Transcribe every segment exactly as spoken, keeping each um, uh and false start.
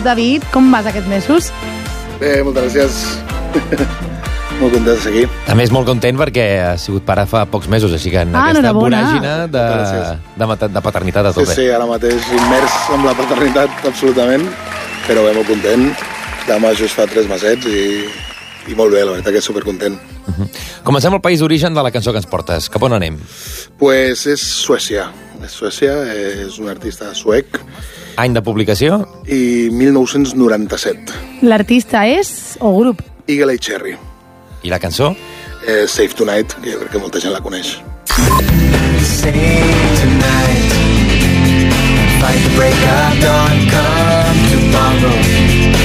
mesos, David. Com vas aquests mesos? Bé, moltes gràcies. Molt content de seguir. A més, molt content perquè ha sigut pare fa pocs mesos, així que en ah, aquesta enhorabona. voràgina de, de, de paternitat a tope. Sí, sí, ara mateix immers amb la paternitat, absolutament, però bé, molt content. Demà just fa tres mesets i, i molt bé, la veritat que és supercontent. Uh-huh. Comencem el país d'origen de la cançó que ens portes. Cap on anem? Pues és Suècia. És Suècia, és un artista suec. Any de publicació? I mil nou-cents noranta-set. L'artista és, o grup? Eagle Eye Cherry. I la cançó? Eh, Save Tonight, que jo crec que molta gent la coneix. Save tonight, fight the break of dawn, come tomorrow.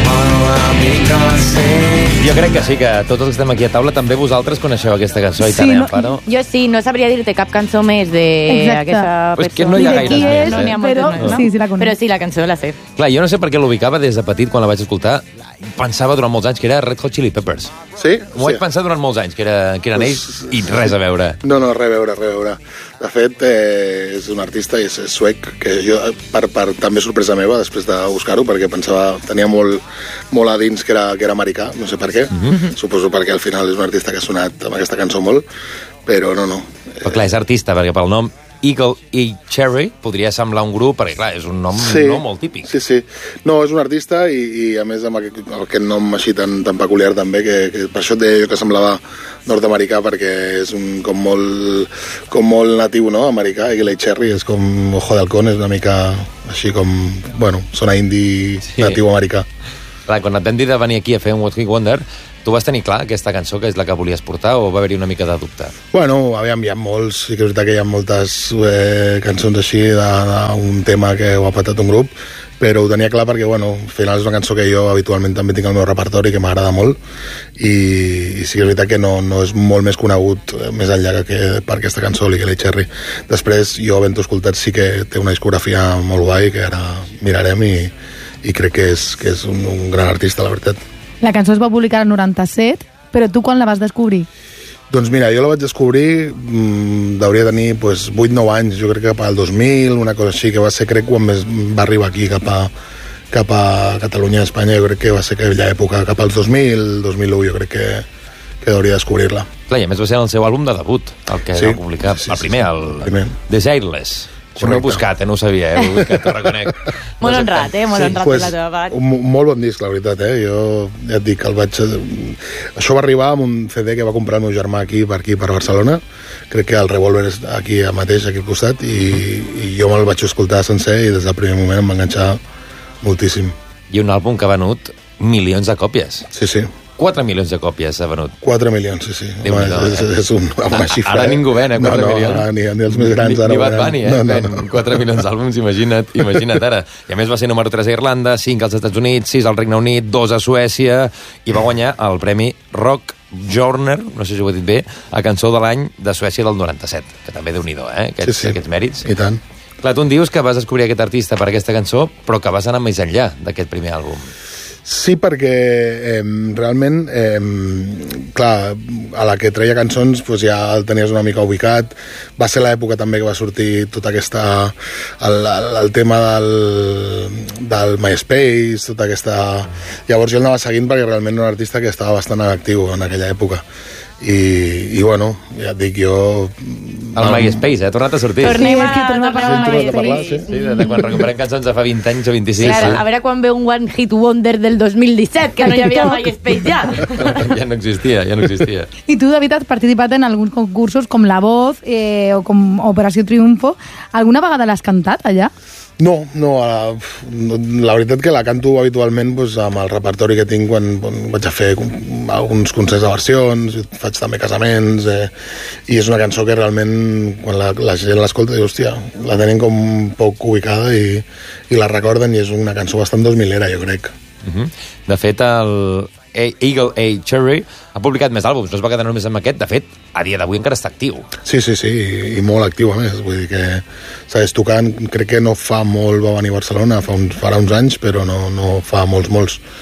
Jo crec que sí, que tots els que estem aquí a taula també vosaltres coneixeu aquesta cançó, sí, Aitana, no, Amparo? Jo sí, no sabria dir-te cap cançó més d'aquesta pues persona. que no hi ha gaires qui més, és, eh? ha però, moltes més, no? sí, sí la conec. Però sí, la cançó la sé. Clar, jo no sé per què l'ubicava des de petit, quan la vaig escoltar, pensava durant molts anys que era Red Hot Chili Peppers. Sí? M'ho vaig Sí. pensar durant molts anys, que, era, que eren ells, i res a veure. No, no, res a veure, res a veure. De fet, eh, és un artista i és, és suec, que jo, per, per també sorpresa meva, després de buscar-ho, perquè pensava, tenia molt, molt a dins que era, que era americà, no sé per què. Mm-hmm. Suposo perquè al final és un artista que ha sonat amb aquesta cançó molt, però no, no. Però clar, és artista, perquè pel nom Eagle Eye Cherry podria semblar un grup, perquè clar, és un nom sí, no molt típic. Sí, sí. No, és un artista i, i a més amb aquest, aquest nom així tan, tan peculiar també, que, que per això et deia jo que semblava nord-americà, perquè és un, com, molt, com molt natiu, no?, americà. Eagle Eye Cherry és com Ojo de Halcón, és una mica així com, bueno, sona indi sí. natiu americà. Clar, quan et vam dir de venir aquí a fer un What Hit Wonder, tu vas tenir clar aquesta cançó que és la que volies portar o va haver-hi una mica de dubte? Bueno, aviam, hi ha molts, sí que és veritat que hi ha moltes eh, cançons així d'un tema que ho ha patat un grup, però ho tenia clar perquè, bueno, al final és una cançó que jo habitualment també tinc al meu repertori, que m'agrada molt, i, i sí que és veritat que no, no és molt més conegut eh, més enllà que per aquesta cançó, l'Eagle Eye Cherry. Després, jo havent-ho escoltat, sí que té una discografia molt guai, que ara mirarem, i, i crec que és, que és un, un gran artista, la veritat. La cançó es va publicar al noranta-set, però tu quan la vas descobrir? Doncs mira, jo la vaig descobrir, mmm, hauria de tenir pues, vuit nou anys, jo crec que cap al dos mil, una cosa així, que va ser, crec, quan més va arribar aquí cap a, cap a Catalunya i Espanya, jo crec que va ser aquella època, cap als dos mil, dos mil u, jo crec que, que hauria de descobrir-la. Clar, i a més va ser el seu àlbum de debut, el que sí, va publicar, sí, sí, el primer, sí, el primer. Desireless. Això no ho he buscat, eh? No ho sabia, eh? Ho he buscat, ho reconec. Molt honrat, eh? Molt honrat pues, per la teva part. Un, molt bon disc, la veritat, eh? Jo ja et dic, el vaig... Això va arribar amb un C D que va comprar el meu germà aquí, per aquí, per Barcelona. Crec que el Revolver és aquí mateix, aquí al costat, i, i jo me'l vaig escoltar sencer i des del primer moment em va enganxar moltíssim. I un àlbum que ha venut milions de còpies. Sí, sí. quatre milions de còpies s'ha venut. quatre milions, sí, sí. Home, és, és, és un, una xifra. Ara ningú ven, eh? quatre no, no, milions. Ara, ni, ni els més grans. Ni, ara ni Bad Bunny, eh? No, no, ven no. quatre milions d'àlbums, imagina't, imagina't ara. I a més va ser número tres a Irlanda, cinc als Estats Units, sis al Regne Unit, dos a Suècia, i va guanyar el premi Rock Journer, no sé si ho he dit bé, a cançó de l'any de Suècia del noranta-set, que també déu-n'hi-do, eh? Aquests, sí, sí. aquests mèrits. I tant. Clar, tu em dius que vas descobrir aquest artista per aquesta cançó, però que vas anar més enllà d'aquest primer àlbum. Sí, perquè eh, realment, eh, clar, a la que treia cançons pues ja el tenies una mica ubicat. Va ser l'època també que va sortir tota aquesta... el, el, el tema del, del MySpace, tota aquesta... Llavors jo el anava seguint perquè realment era un artista que estava bastant actiu en aquella època. I, i bueno, ja et dic, jo... El MySpace, eh? Ha tornat a sortir. Tornem a, Sí, tornem a parlar tornem de a parlar, MySpace. sí. Sí, de quan recuperem cançons de fa vint anys o vint-i-sis. Clar, a veure quan ve un One Hit Wonder del dos mil disset, que no hi havia MySpace ja. Ja no existia, ja no existia. I tu, David, has participat en alguns concursos com La Voz eh, o com Operació Triunfo. Alguna vegada l'has cantat allà? No, no, la, la veritat que la canto habitualment pues, amb el repertori que tinc quan, quan vaig a fer alguns concerts de versions, faig també casaments, eh, i és una cançó que realment quan la, la gent l'escolta diu, hòstia, la tenen com poc ubicada i, i la recorden, i és una cançó bastant dos milera, jo crec. Uh-huh. De fet, el Eagle Eye Cherry ha publicat més àlbums, no es va quedar només amb aquest. De fet, a dia d'avui encara està actiu. Sí, sí, sí, i, i molt actiu a més, vull dir que segueix tocant. Crec que no fa molt va venir a Barcelona, fa uns, farà uns anys, però no, no fa molts, molts.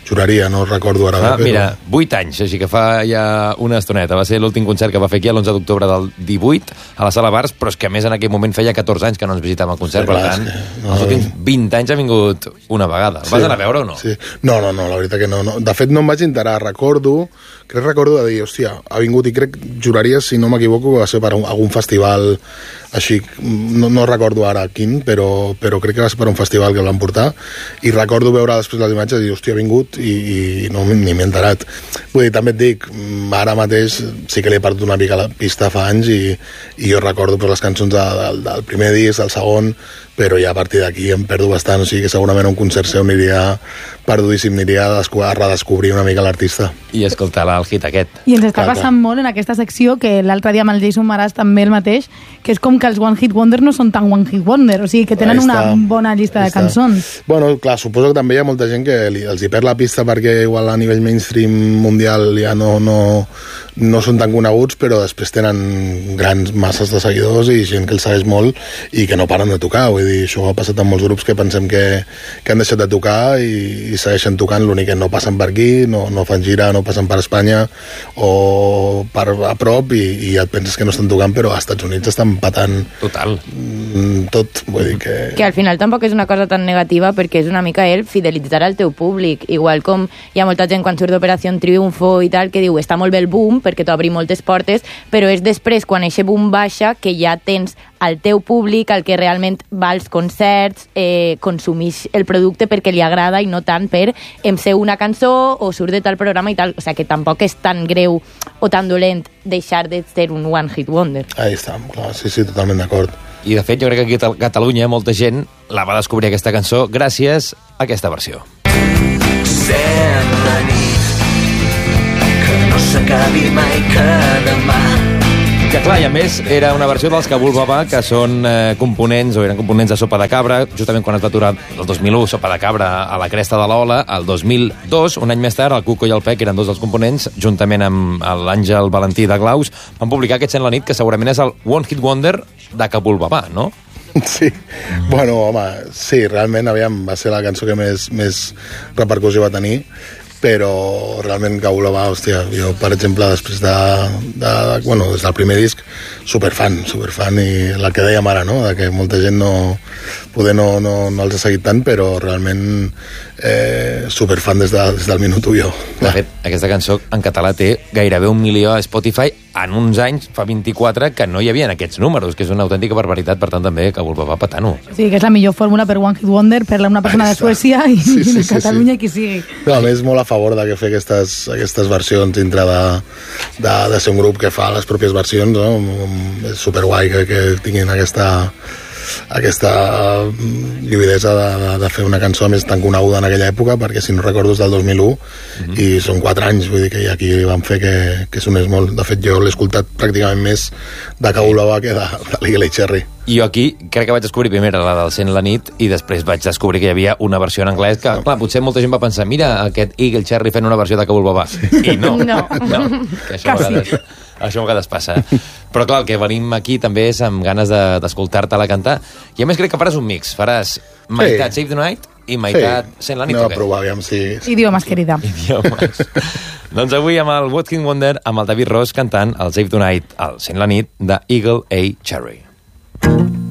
juraria, no recordo ara. Ah, però... Mira, vuit anys, així que fa ja una estoneta. Va ser l'últim concert que va fer aquí l'onze d'octubre del divuit a la Sala Bars, però és que a més en aquell moment feia catorze anys que no ens visitàvem al concert, Sí, per clar, tant, és que no- els últims vint anys ha vingut una vegada. El vas anar a veure o no? Sí. No, no, no, la veritat que no, no. De fet, no em vaig enterar. Recordo, crec recordo de dir, hòstia, ha vingut i crec, juraria, si no m'equivoco, que va ser per un, algun festival així, no, no recordo ara quin, però, però crec que va ser per un festival que el van portar, i recordo veure després les imatges i dir, hòstia, ha vingut i, i no ni m'he enterat. Vull dir, també et dic, ara mateix sí que li he perdut una mica la pista fa anys i, i jo recordo pues, les cançons de, del, del primer disc, del segon, però ja a partir d'aquí em perdo bastant, o sigui que segurament un concert seu aniria perdudíssim, aniria a, desco- a redescobrir una mica l'artista. I escoltar el hit aquest. I ens està Clar, passant molt en aquesta secció, que l'altre dia amb el Jason Mraz també el mateix, que és com que els One Hit Wonder no són tan One Hit Wonder, o sigui que tenen Ahí una està. bona llista Ahí de està. cançons. Bueno, clar, suposo que també hi ha molta gent que li, els hi perd la pista perquè igual a nivell mainstream mundial ja no, no, no són tan coneguts, però després tenen grans masses de seguidors i gent que els segueix molt i que no paren de tocar. Vull dir, això ha passat amb molts grups que pensem que, que han deixat de tocar i, i segueixen tocant, l'únic que no passen per aquí, no, no fan gira, no passen per Espanya o per a prop i, i et penses que no estan tocant, però als Estats Units estan patant Total. mm, tot. Vull dir que... Que al final tampoc és una cosa tan negativa perquè és una mica el fidelitzar al teu públic. Igual com hi ha molta gent quan surt d'Operació Triunfo i tal que diu està molt bé el boom perquè t'obri moltes portes, però és després quan eixe boom baixa que ja tens al teu públic, al que realment va als concerts, eh, consumix el producte perquè li agrada i no tant per em sé una cançó o surt de tal programa i tal. O sigui que tampoc és tan greu o tan dolent deixar de ser un one hit wonder. Ahí està, clar, sí, sí, totalment d'acord. I de fet jo crec que aquí a Catalunya molta gent la va descobrir aquesta cançó gràcies a aquesta versió. Sent la nit, que no s'acabi mai, que demà. Que clar, i a més era una versió dels Kabul Baba, que són eh, components, o eren components de Sopa de Cabra, justament quan es va aturar el dos mil u Sopa de Cabra a la cresta de l'Ola, el dos mil dos, un any més tard, el Cuco i el Pec, eren dos dels components, juntament amb l'Àngel Valentí de Glaus, van publicar aquest Sent la nit, que segurament és el One Hit Wonder de Kabul Baba, no? Sí, bueno, home, sí, realment, aviam, va ser la cançó que més, més repercussió va tenir, però realment Kabul Baba, hòstia, jo, per exemple, després de, de, de bueno, des del primer disc, superfan, superfan, i el que dèiem ara, no?, de que molta gent no, poder no, no, no els ha seguit tant, però realment eh, superfan des, de, des del minut u jo. De fet, aquesta cançó en català té gairebé un milió a Spotify en uns anys, fa vint-i-quatre, que no hi havia aquests números, que és una autèntica barbaritat, per tant també Kabul Baba patant-ho. Sí, que és la millor fórmula per One Hit Wonder, per una persona de Suècia i Sí, sí, de sí, Catalunya sí. i qui sigui. No, a més, molt a favor de que fer aquestes, aquestes versions dintre de, de, de ser un grup que fa les pròpies versions, no? És superguai que, que tinguin aquesta aquesta lluidesa de, de, de fer una cançó més tan coneguda en aquella època, perquè si no recordo és del dos mil u mm-hmm. i són quatre anys, vull dir que aquí van fer que, que sonés molt. De fet, jo l'he escoltat pràcticament més de Kabul Baba que de, de l'Eagle Cherry. I jo aquí crec que vaig descobrir primer la del Sent la nit i després vaig descobrir que hi havia una versió en anglès que, clar, potser molta gent va pensar mira, aquest Eagle Cherry fent una versió de Kabul Baba. I no, No. no que això a vegades, això a vegades passa. Però clar, el que venim aquí també és amb ganes de- d'escoltar-te-la cantar. I a més crec que faràs un mix. Faràs meitat Save the Night i meitat Sent la nit. Anem o a què? provar, aviam si... Idiomes, querida. Idiomes. Doncs avui amb el One Hit Wonder, amb el David Ross cantant el Save the Night, el Sent la nit, de Eagle A. Cherry.